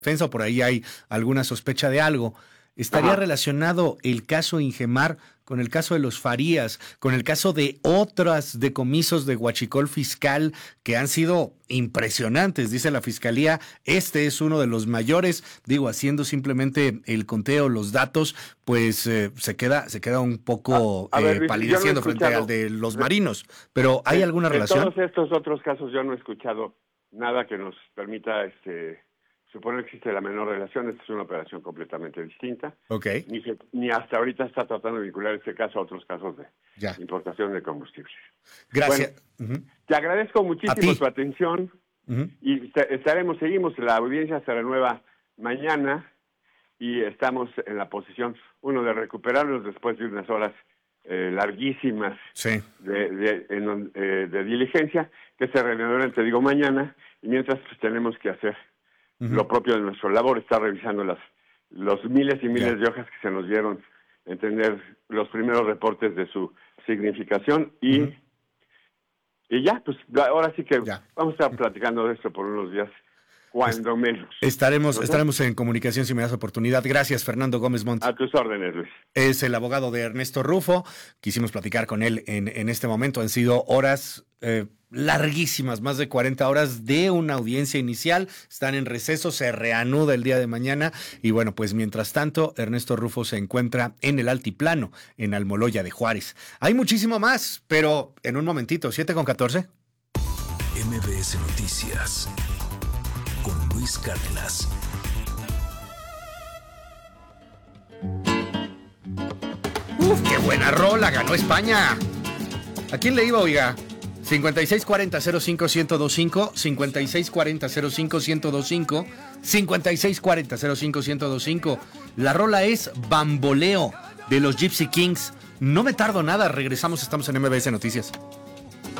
defensa o por ahí hay alguna sospecha de algo. ¿Estaría relacionado el caso Ingemar con el caso de los Farías, con el caso de otras decomisos de huachicol fiscal que han sido impresionantes? Dice la Fiscalía, este es uno de los mayores. Digo, haciendo simplemente el conteo, los datos, pues se queda un poco palideciendo frente al de los marinos. Pero ¿hay alguna relación? En todos estos otros casos yo no he escuchado nada que nos permita suponer que existe la menor relación. Esta es una operación completamente distinta. Okay. Ni hasta ahorita está tratando de vincular este caso a otros casos de importación de combustibles. Gracias. Bueno, te agradezco muchísimo tu atención y seguimos, la audiencia se renueva mañana y estamos en la posición, de recuperarnos después de unas horas larguísimas de diligencia, que se reanudarán, te digo, mañana, y mientras pues tenemos que hacer lo propio de nuestra labor, está revisando los miles y miles de hojas que se nos dieron, entender los primeros reportes de su significación y ya, pues ahora sí que vamos a estar platicando de esto por unos días, cuando menos. Estaremos en comunicación si me das oportunidad. Gracias, Fernando Gómez Montt. A tus órdenes, Luis. Es el abogado de Ernesto Rufo. Quisimos platicar con él en este momento. Han sido horas larguísimas, más de 40 horas de una audiencia inicial. Están en receso, se reanuda el día de mañana. Y bueno, pues mientras tanto, Ernesto Rufo se encuentra en el Altiplano, en Almoloya de Juárez. Hay muchísimo más, pero en un momentito, 7:14. MBS Noticias con Luis Cárdenas. ¡Qué buena rola! ¡Ganó España! ¿A quién le iba, oiga? 5640-05-1025, 5640-05-1025, 5640-05-1025. La rola es Bamboleo, de los Gypsy Kings. No me tardo nada, regresamos, estamos en MBS Noticias.